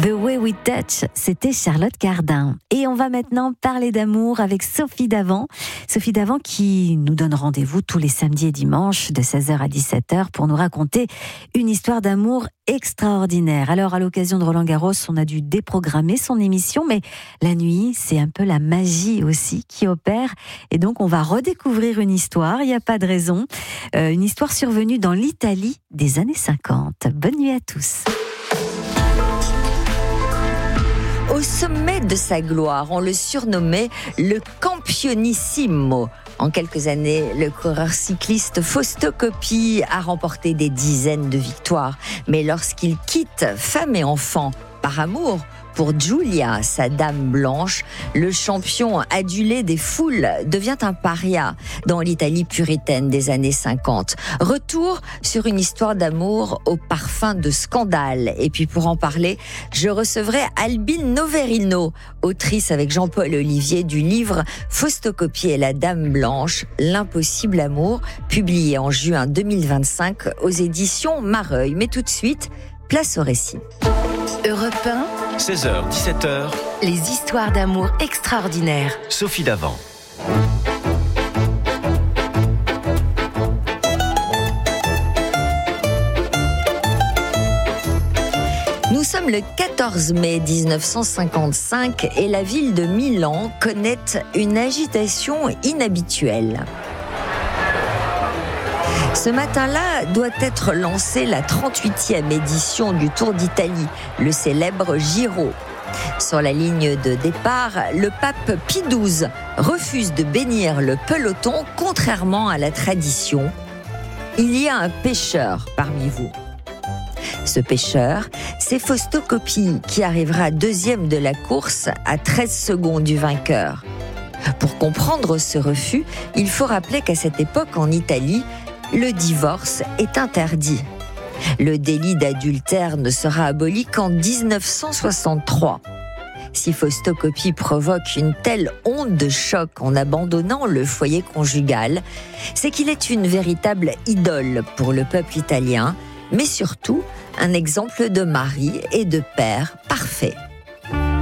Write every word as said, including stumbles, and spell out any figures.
The Way We Touch, c'était Charlotte Cardin. Et on va maintenant parler d'amour avec Sophie Davant. Sophie Davant qui nous donne rendez-vous tous les samedis et dimanches de seize heures à dix-sept heures pour nous raconter une histoire d'amour extraordinaire. Alors, à l'occasion de Roland Garros, on a dû déprogrammer son émission, mais la nuit, c'est un peu la magie aussi qui opère. Et donc, on va redécouvrir une histoire, il n'y a pas de raison. Euh, une histoire survenue dans l'Italie des années cinquante. Bonne nuit à tous. Au sommet de sa gloire, on le surnommait le Campionissimo. En quelques années, le coureur cycliste Fausto Coppi a remporté des dizaines de victoires. Mais lorsqu'il quitte femme et enfant par amour pour Giulia, sa dame blanche, le champion adulé des foules devient un paria dans l'Italie puritaine des années cinquante. Retour sur une histoire d'amour au parfum de scandale. Et puis pour en parler, je recevrai Albine Noverino, autrice avec Jean-Paul Olivier du livre Fausto Coppi et la dame blanche, l'impossible amour, publié en juin deux mille vingt-cinq aux éditions Mareuil. Mais tout de suite, place au récit. Europe un, seize heures, dix-sept heures, les histoires d'amour extraordinaires. Sophie Davant. Nous sommes le quatorze mai dix-neuf cent cinquante-cinq et la ville de Milan connaît une agitation inhabituelle. Ce matin-là doit être lancée la trente-huitième édition du Tour d'Italie, le célèbre Giro. Sur la ligne de départ, le pape Pie douze refuse de bénir le peloton, contrairement à la tradition. Il y a un pêcheur parmi vous. Ce pêcheur, c'est Fausto Coppi qui arrivera deuxième de la course à treize secondes du vainqueur. Pour comprendre ce refus, il faut rappeler qu'à cette époque en Italie, le divorce est interdit. Le délit d'adultère ne sera aboli qu'en dix-neuf cent soixante-trois. Si Fausto Coppi provoque une telle onde de choc en abandonnant le foyer conjugal, c'est qu'il est une véritable idole pour le peuple italien, mais surtout un exemple de mari et de père parfait.